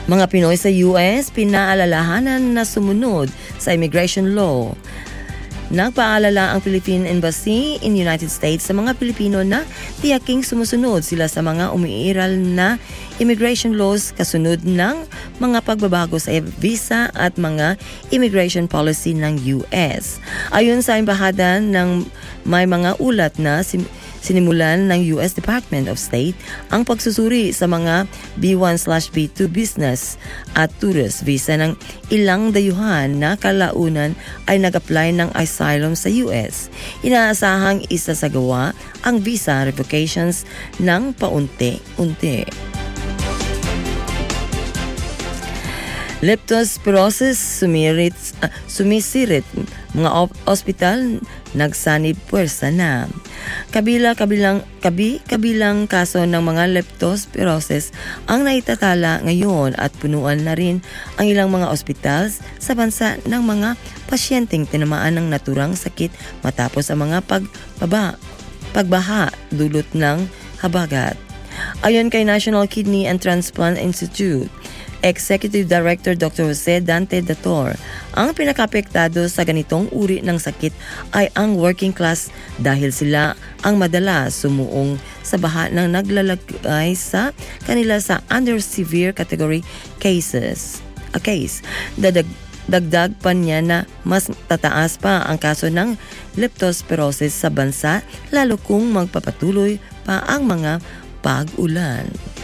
Mga Pinoy sa US, pinaalalahanan na sumunod sa immigration law. Nagpaalala ang Philippine Embassy in United States sa mga Pilipino na tiyaking sumusunod sila sa mga umiiral na immigration laws kasunod ng mga pagbabago sa visa at mga immigration policy ng US. Ayon sa embahada may mga ulat na sinimulan ng US Department of State ang pagsusuri sa mga B1/B2 business at tourist visa ng ilang dayuhan na kalaunan ay nag-apply ng asylum sa US. Inaasahang isasagawa ang visa revocations ng paunti-unti. Leptospirosis sumisirit, mga ospital nagsanib puwersa na. Kabilang kaso ng mga leptospirosis ang naitatala ngayon at punuan na rin ang ilang mga ospitals sa bansa ng mga pasyenteng tinamaan ng naturang sakit matapos ang mga pagbaha dulot ng habagat. Ayon kay National Kidney and Transplant Institute Executive Director Dr. Jose Dante Dator, ang pinakapektado sa ganitong uri ng sakit ay ang working class dahil sila ang madalas sumuong sa baha ng naglalagay sa kanila sa under severe category case. Dagdag pa niya na mas tataas pa ang kaso ng leptospirosis sa bansa lalo kung magpapatuloy pa ang mga pag-ulan.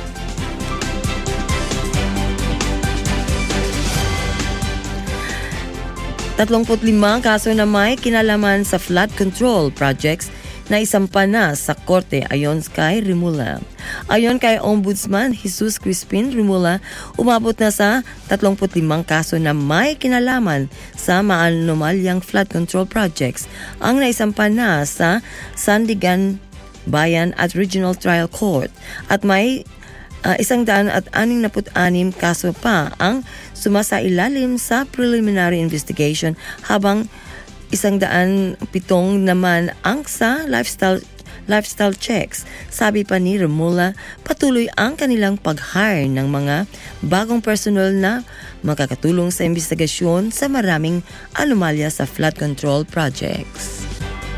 limang kaso na may kinalaman sa flood control projects na isampa na sa korte ayon kay Rimula. Ayon kay Ombudsman Jesus Crispin Rimula, umabot na sa 35 kaso na may kinalaman sa maanomalyang flood control projects ang naisampa na sa Sandigan Bayan at Regional Trial Court at may 166 kaso pa ang sumasailalim sa preliminary investigation habang 107 naman ang sa lifestyle checks. Sabi pa ni Remula, patuloy ang kanilang pag-hire ng mga bagong personal na makakatulong sa investigasyon sa maraming anomalya sa flood control projects.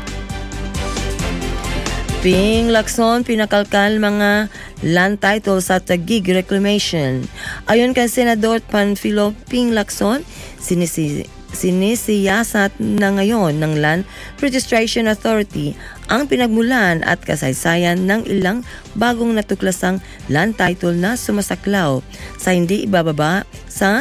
Ping Lacson, pinakalkal mga land title sa Taguig Reclamation. Ayon kay Senador Panfilo Ping Lacson, sinisiyasat na ngayon ng Land Registration Authority ang pinagmulan at kasaysayan ng ilang bagong natuklasang land title na sumasaklaw sa hindi ibababa sa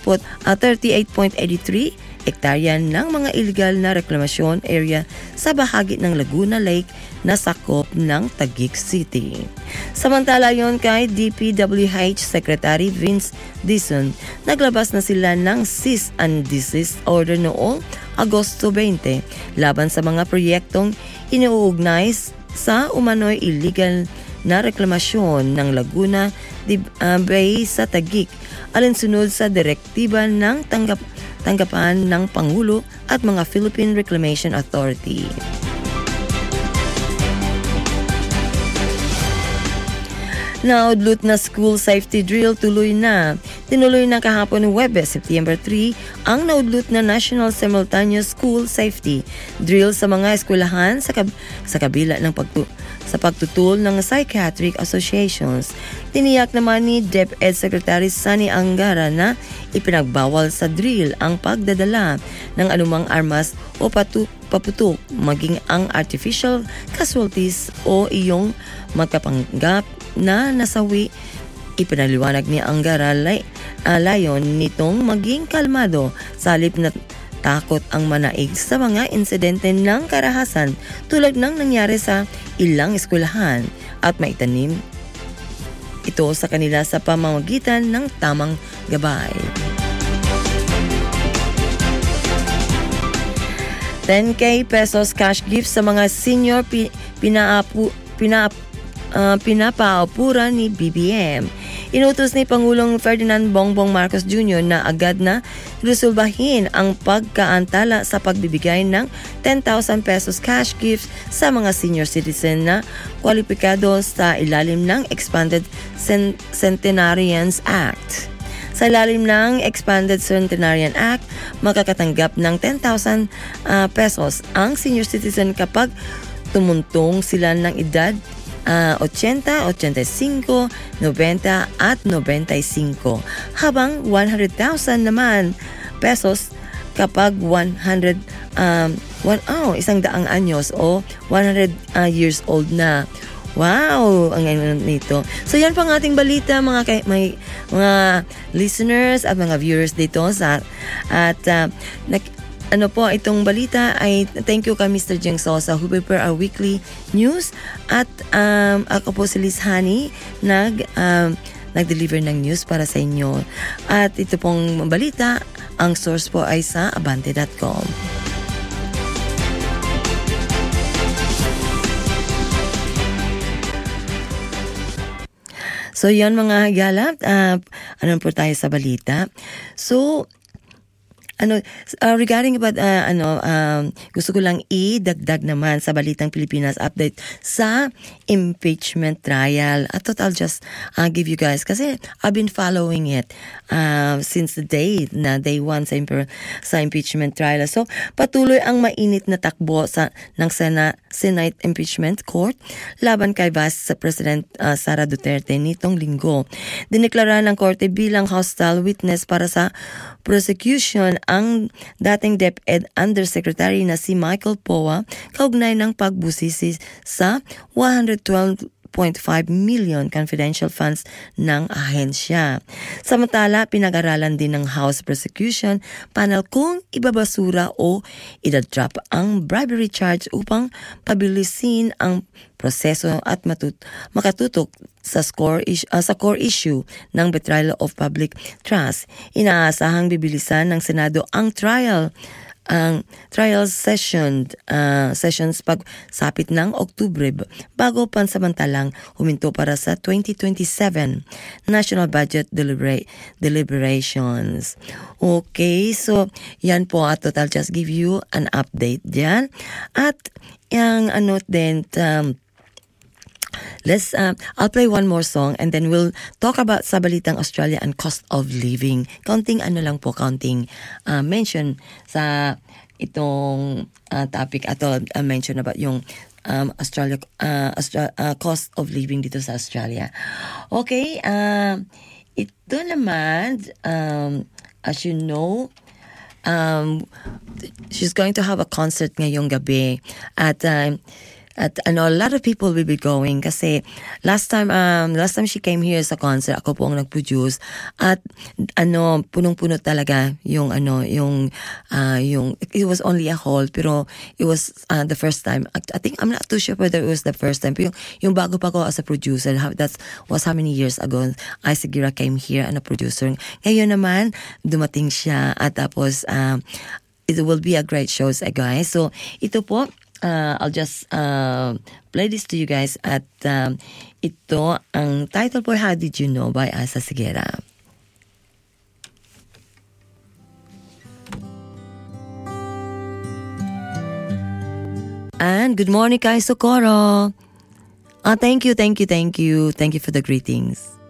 38.83 hektarya ng mga illegal na reklamasyon area sa bahagi ng Laguna Lake na sakop ng Taguig City. Samantala yon kay DPWH Secretary Vince Dizon, naglabas na sila ng cease and desist order noong Agosto 20 laban sa mga proyektong iniuugnay sa umano'y illegal na reklamasyon ng Laguna Bay sa Taguig alinsunod sa direktiba ng tanggapan ng Pangulo at mga Philippine Reclamation Authority. Naudlot na school safety drill tuloy na. Tinuloy na kahapon Huwebes, September 3, ang naudlot na National Simultaneous School Safety Drill sa mga eskwelahan sa kabila ng pagtutul ng psychiatric associations. Tiniyak naman ni DepEd Secretary Sunny Angara na ipinagbawal sa drill ang pagdadala ng anumang armas o paputok maging ang artificial casualties o iyong magkapanggap na nasawi. Ipinaliwanag ni Angara layon nitong maging kalmado sa halip na takot ang manaig sa mga insidente ng karahasan tulad ng nangyari sa ilang eskwelahan at maitanim ito sa kanila sa pamamagitan ng tamang gabay. 10K pesos cash gift sa mga senior pinapaupuran ni BBM. Inutos ni Pangulong Ferdinand Bongbong Marcos Jr. na agad na resolbahin ang pagkaantala sa pagbibigay ng 10,000 pesos cash gifts sa mga senior citizen na kwalipikado sa ilalim ng Expanded Centenarians Act. Sa ilalim ng Expanded Centenarian Act, makakatanggap ng 10,000 pesos ang senior citizen kapag tumuntong sila ng edad 80, 85, 90 at 95, habang 100,000 naman pesos kapag 100 100 anyos o 100 years old na. Wow, ang ano nito. So yan po ang ating balita mga listeners at mga viewers dito ano po itong balita ay thank you kay Mr. Jeng Sosa who prepare our weekly news at ako po si Liz Hani nag-deliver ng news para sa inyo. At ito pong balita, ang source po ay sa abante.com. So yon mga higala, ano po tayo sa balita. So regarding about gusto ko lang idagdag naman sa Balitang Pilipinas update sa impeachment trial. At I'll just give you guys kasi I've been following it since the day one sa impeachment trial. So patuloy ang mainit na takbo ng Senate Impeachment Court laban kay Vice President Sara Duterte nitong linggo. Dineklara ng korte bilang hostile witness para sa prosecution ang dating DepEd Undersecretary na si Michael Poa kaugnay ng pagbusisi sa 112.5 million confidential funds ng ahensya. Samantala, pinag-aralan din ng House Prosecution Panel kung ibabasura o idadrop ang bribery charge upang pabilisin ang proseso at makatutok sa core issue ng betrayal of public trust. Inaasahang bibilisan ng Senado ang trial sessions pagsapit ng Oktubre bago pansamantalang huminto para sa 2027 National Budget deliberations. Okay, so yan po at I'll just give you an update dyan. At yung I'll play one more song and then we'll talk about sa Balitang Australia and cost of living. Counting mention sa itong topic ato mention about yung Australia cost of living dito sa Australia. Okay, ito naman as you know, she's going to have a concert ngayong gabi at a lot of people will be going kasi last time she came here sa concert ako po ang nag-produce at punong-puno talaga yung it was only a hall pero it was the first time. I think I'm not too sure whether it was the first time pero yung bago pa ko as a producer, that was how many years ago Isaac Gira came here and a producer. Ngayon naman dumating siya at tapos it will be a great show guys. So ito po I'll just play this to you guys at ito ang title po How Did You Know by Asa Sigera. And good morning kay Socorro. Thank you for the greetings.